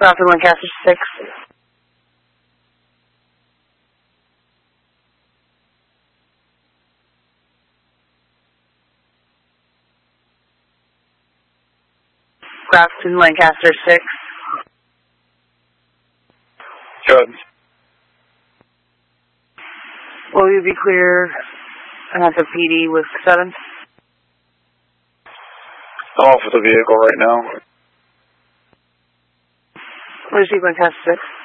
Grafton, Lancaster 6. Grafton, Lancaster 6. Good. Will you be clear at the PD with 7? I'm off with the vehicle right now. What is Lancaster 6?